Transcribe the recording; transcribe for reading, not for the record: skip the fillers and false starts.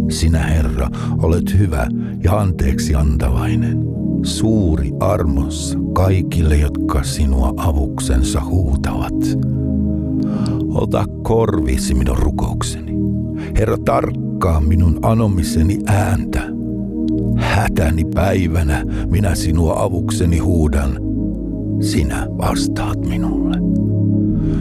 Sinä, Herra, olet hyvä ja anteeksi antavainen, suuri armossa kaikille, jotka sinua avuksensa huutavat. Ota korvisi minun rukoukseni. Herra, tarkkaa minun anomiseni ääntä. Hätäni päivänä minä sinua avukseni huudan. Sinä vastaat minulle.